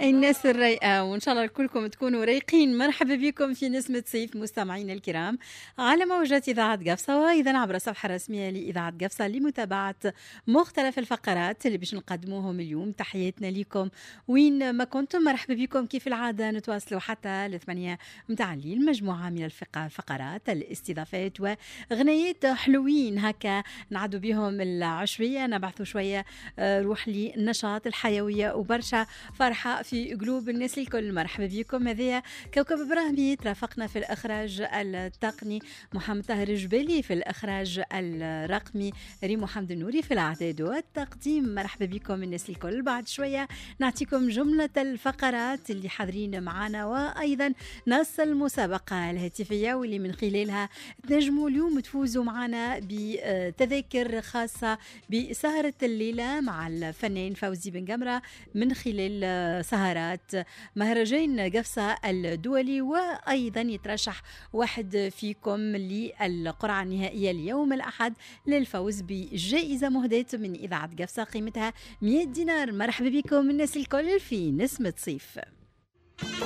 الناس الرايقة وإن شاء الله كلكم تكونوا رايقين. مرحبا بكم في نسمة صيف مستمعينا الكرام على موجات إذاعة قفصة، وأيضا عبر الصفحة الرسمية لإذاعة قفصة لمتابعة مختلف الفقرات اللي باش نقدموهم اليوم. تحياتنا لكم وين ما كنتم، مرحبا بكم. كيف العادة نتواصلوا حتى ل8 متاع الليل، مجموعة من الفقرات، الاستضافات وغنيات حلوين هكا نعدوا بهم العشوية، نبعثوا شوية روح للنشاط الحيوية وبرشا فرحة في قلوب الناس الكل. مرحبا بكم. هذه كوكب إبراهيمي ترافقنا في الإخراج التقني، محمد طاهر الجبالي في الإخراج الرقمي، ريم محمد النوري في الإعداد والتقديم. مرحبا بكم الناس الكل. بعد شوية نعطيكم جملة الفقرات اللي حاضرين معنا، وأيضا نص المسابقة الهاتفية واللي من خلالها تنجموا اليوم تفوزوا معنا بتذاكر خاصة بسهرة الليلة مع الفنان فوزي بن قمرة من خلال سهرات مهرجان قفصة الدولي، وأيضا يترشح واحد فيكم للقرعة النهائية اليوم الأحد للفوز بجائزة مهداة من إذاعة قفصة قيمتها 100 دينار. مرحبا بكم الناس الكل في نسمة صيف.